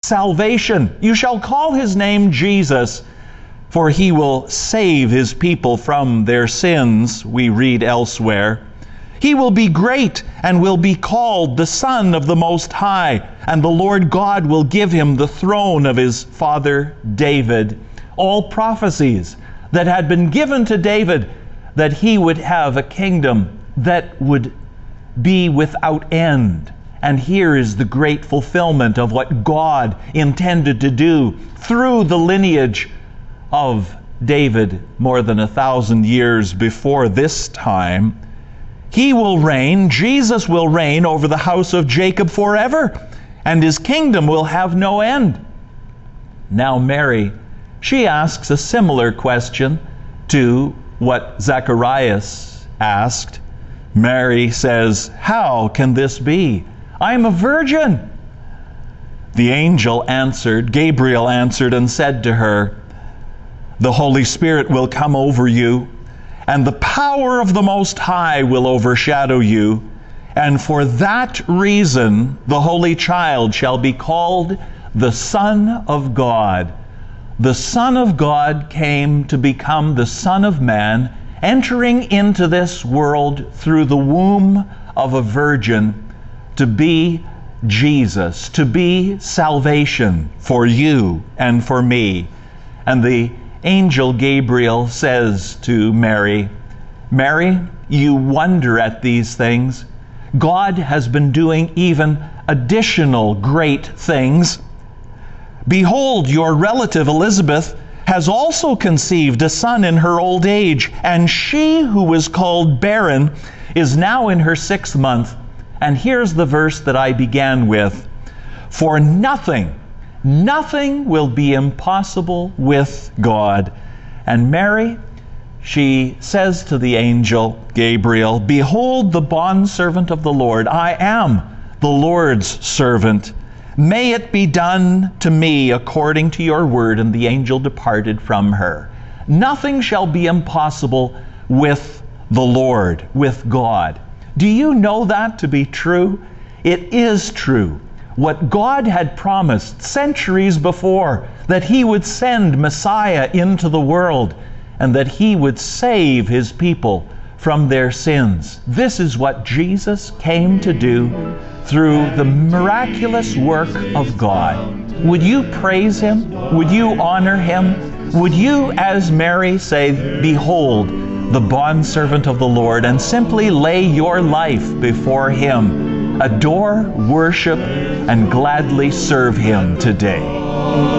salvation. You shall call his name Jesus, for he will save his people from their sins, we read elsewhere. He will be great and will be called the Son of the Most High, and the Lord God will give him the throne of his father David. All prophecies that had been given to David, that he would have a kingdom that would be without end. And here is the great fulfillment of what God intended to do through the lineage of David more than 1,000 years before this time. He will reign, Jesus will reign over the house of Jacob forever, and his kingdom will have no end. Now Mary, she asks a similar question to what Zacharias asked. Mary says, "How can this be? I am a virgin." The angel answered, Gabriel answered and said to her, "The Holy Spirit will come over you, and the power of the Most High will overshadow you. And for that reason, the Holy Child shall be called the Son of God." The Son of God came to become the Son of Man, entering into this world through the womb of a virgin, to be Jesus, to be salvation for you and for me. And the angel Gabriel says to Mary, "Mary, you wonder at these things. God has been doing even additional great things. Behold, your relative Elizabeth has also conceived a son in her old age, and she who was called barren is now in her 6th month." And here's the verse that I began with. "For nothing will be impossible with God." And Mary, she says to the angel Gabriel, "Behold the bondservant of the Lord. I am the Lord's servant. May it be done to me according to your word." And the angel departed from her. Nothing shall be impossible with the Lord, with God. Do you know that to be true? It is true. What God had promised centuries before, that he would send Messiah into the world and that he would save his people from their sins. This is what Jesus came to do through the miraculous work of God. Would you praise him? Would you honor him? Would you, as Mary, say, "Behold, the bondservant of the Lord," and simply lay your life before him? Adore, worship, and gladly serve him today.